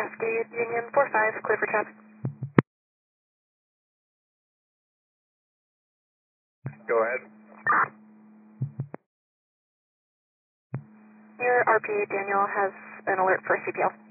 Cascade Union 45, clear for traffic. Go ahead. Your RPA Daniel has an alert for CPL.